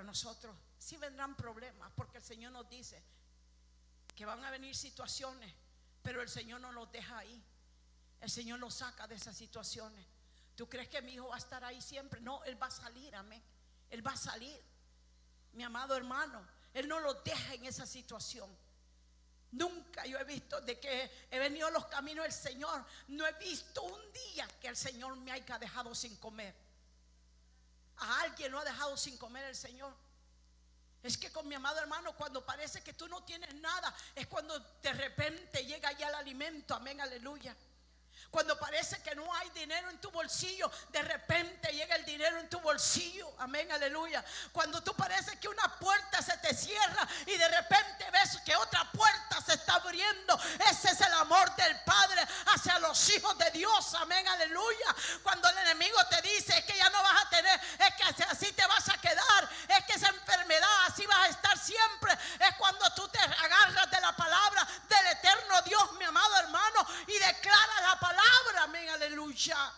contra nosotros. Sí vendrán problemas, porque el Señor nos dice que van a venir situaciones, pero el Señor no los deja ahí. El Señor nos saca de esas situaciones. ¿Tú crees que mi hijo va a estar ahí siempre? No, él va a salir, amén. Él va a salir, mi amado hermano. Él no los deja en esa situación. Nunca yo he visto, de que he venido a los caminos del Señor, no he visto un día que el Señor me haya dejado sin comer. A alguien lo ha dejado sin comer el Señor. Es que con mi amado hermano, cuando parece que tú no tienes nada, es cuando de repente llega ya el alimento, amén, aleluya. Cuando parece que no hay dinero en tu bolsillo, de repente llega el dinero en tu bolsillo, amén, aleluya. Cuando tú parece que una puerta se te cierra y de repente ves que otra puerta se está abriendo, ese es el amor del Padre hacia los hijos de Dios, amén, aleluya. Cuando el enemigo te dice es que ya no vas a tener, es que así te vas a quedar, es que esa enfermedad así vas a estar siempre, es cuando tú te agarras de la palabra del eterno Dios, mi amado hermano, y declaras la palabra, amén, aleluya.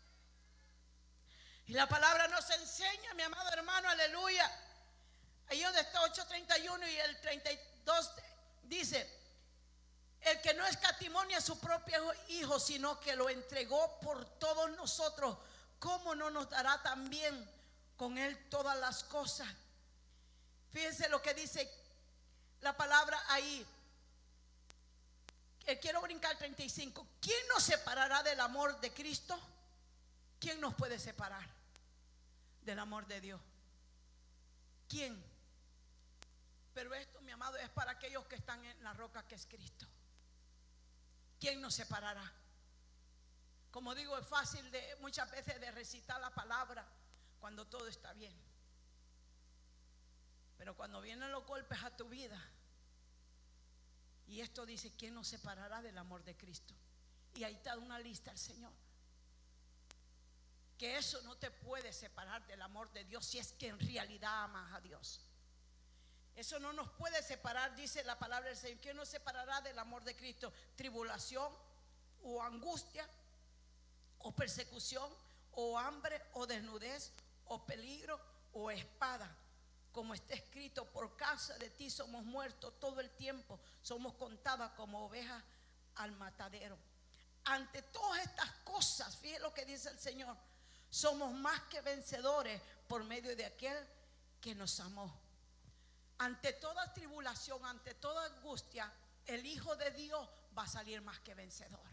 Y la palabra nos enseña, mi amado hermano, aleluya. Ahí donde está 8:31 y el 32 dice: el que no escatimó ni a su propio hijo, sino que lo entregó por todos nosotros, ¿cómo no nos dará también con él todas las cosas? Fíjense lo que dice la palabra ahí. Quiero brincar 35. ¿Quién nos separará del amor de Cristo? ¿Quién nos puede separar del amor de Dios? ¿Quién? Pero esto, mi amado, es para aquellos que están en la roca que es Cristo. ¿Quién nos separará? Como digo, es fácil muchas veces de recitar la palabra cuando todo está bien, pero cuando vienen los golpes a tu vida, y esto dice: ¿quién nos separará del amor de Cristo? Y ahí está una lista el Señor. Que eso no te puede separar del amor de Dios si es que en realidad amas a Dios. Eso no nos puede separar, dice la palabra del Señor. ¿Quién nos separará del amor de Cristo? Tribulación o angustia o persecución o hambre o desnudez o peligro o espada. Como está escrito: por causa de ti somos muertos todo el tiempo, somos contadas como ovejas al matadero. Ante todas estas cosas, fíjense lo que dice el Señor: somos más que vencedores por medio de aquel que nos amó. Ante toda tribulación, ante toda angustia, el Hijo de Dios va a salir más que vencedor.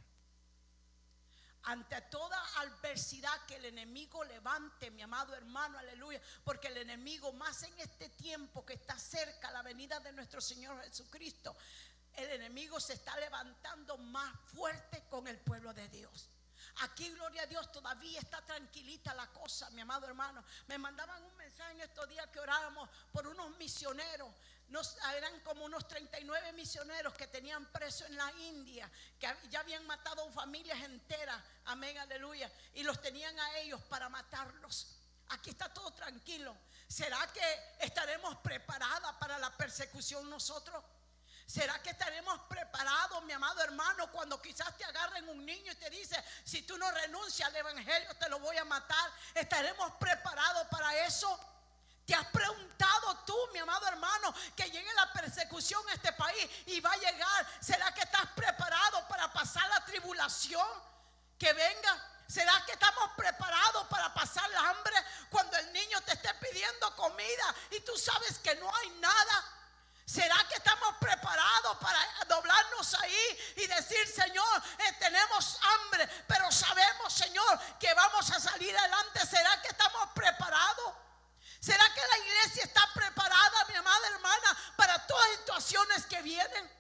Ante toda adversidad que el enemigo levante, mi amado hermano, aleluya, porque el enemigo, más en este tiempo que está cerca la venida de nuestro Señor Jesucristo, el enemigo se está levantando más fuerte con el pueblo de Dios. Aquí, gloria a Dios, todavía está tranquilita la cosa, mi amado hermano. Me mandaban un mensaje en estos días que oráramos por unos misioneros. Eran como unos 39 misioneros que tenían presos en la India, que ya habían matado familias enteras, amén, aleluya, y los tenían a ellos para matarlos. Aquí está todo tranquilo. ¿Será que estaremos preparadas para la persecución nosotros? ¿Será que estaremos preparados, mi amado hermano, cuando quizás te agarren un niño y te dice: si tú no renuncias al evangelio te lo voy a matar? ¿Estaremos preparados para eso? ¿Te has preguntado tú, mi amado hermano, que llegue la persecución a este país y va a llegar? ¿Será que estás preparado para pasar la tribulación que venga? ¿Será que estamos preparados para pasar la hambre cuando el niño te esté pidiendo comida y tú sabes que no hay nada? ¿Será que estamos preparados para doblarnos ahí y decir: Señor, tenemos hambre, pero sabemos, Señor, que vamos a salir adelante? ¿Será que estamos preparados? ¿Será que la iglesia está preparada, mi amada hermana, para todas las situaciones que vienen?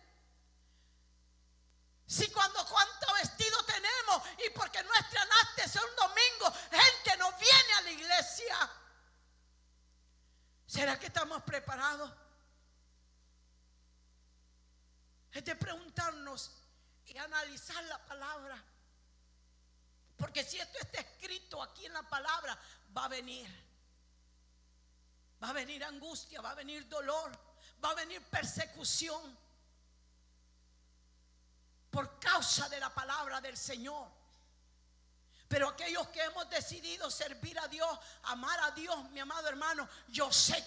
Si cuánto vestido tenemos, y porque nuestra nasta es un domingo, gente no viene a la iglesia. ¿Será que estamos preparados? Es de preguntarnos y analizar la palabra, porque si esto está escrito aquí en la palabra, va a venir angustia, va a venir dolor, va a venir persecución por causa de la palabra del Señor. Pero aquellos que hemos decidido servir a Dios, amar a Dios, mi amado hermano, yo sé